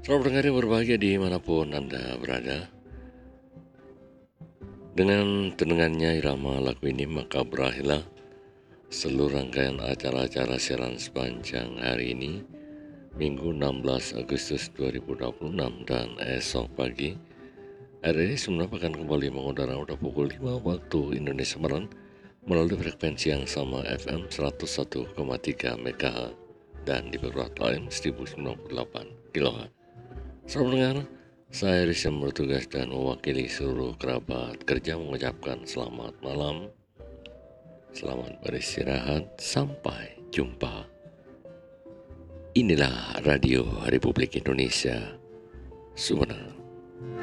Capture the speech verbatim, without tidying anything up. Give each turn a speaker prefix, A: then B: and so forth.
A: Selamat pendengar yang berbahagia dimanapun Anda berada. Dengan tendengannya irama lagu ini maka berakhirlah seluruh rangkaian acara-acara siaran sepanjang hari ini, Minggu enam belas Agustus dua ribu dua puluh enam, dan esok pagi R R I Sumeneb akan kembali mengudara pada pukul lima waktu Indonesia Barat melalui frekuensi yang sama F M seratus satu koma tiga MHz dan di beberapa lain seribu sembilan puluh delapan kilohertz. Selamat mendengar, saya Rizal bertugas dan mewakili seluruh kerabat kerja mengucapkan selamat malam, selamat beristirahat, sampai jumpa. Inilah Radio Republik Indonesia Sumeneb.